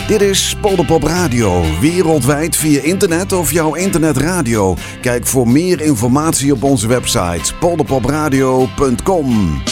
Dit is Polderpop Radio, wereldwijd via internet of jouw internetradio. Kijk voor meer informatie op onze website polderpopradio.com.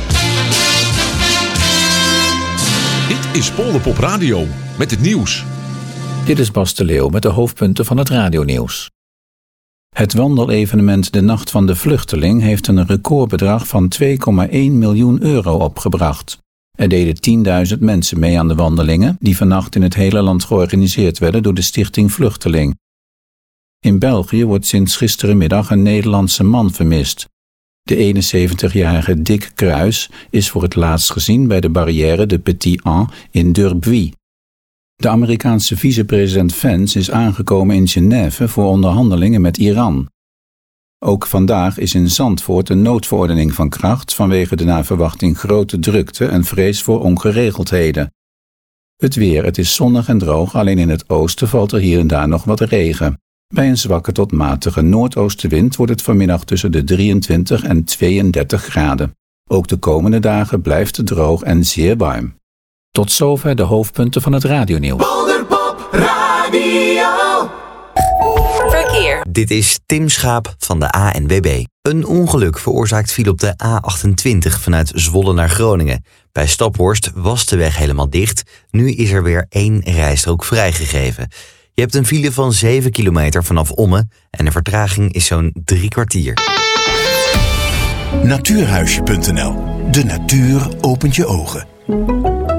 Dit is Polderpop Radio met het nieuws. Dit is Bas de Leeuw met de hoofdpunten van het radionieuws. Het wandelevenement De Nacht van de Vluchteling heeft een recordbedrag van €2,1 miljoen opgebracht. Er deden 10.000 mensen mee aan de wandelingen, die vannacht in het hele land georganiseerd werden door de Stichting Vluchteling. In België wordt sinds gisterenmiddag een Nederlandse man vermist. De 71-jarige Dick Kruis is voor het laatst gezien bij de barrière de Petit An in Durbuy. De Amerikaanse vicepresident Vance is aangekomen in Genève voor onderhandelingen met Iran. Ook vandaag is in Zandvoort een noodverordening van kracht vanwege de naar verwachting grote drukte en vrees voor ongeregeldheden. Het weer, het is zonnig en droog, alleen in het oosten valt er hier en daar nog wat regen. Bij een zwakke tot matige noordoostenwind wordt het vanmiddag tussen de 23 en 32 graden. Ook de komende dagen blijft het droog en zeer warm. Tot zover de hoofdpunten van het radionieuws. Polderpop Radio. Verkeer. Dit is Tim Schaap van de ANWB. Een ongeluk veroorzaakt file op de A28 vanuit Zwolle naar Groningen. Bij Staphorst was de weg helemaal dicht. Nu is er weer 1 rijstrook vrijgegeven. Je hebt een file van 7 kilometer vanaf Ommen en de vertraging is zo'n 3 kwartier. Natuurhuisje.nl. De natuur opent je ogen.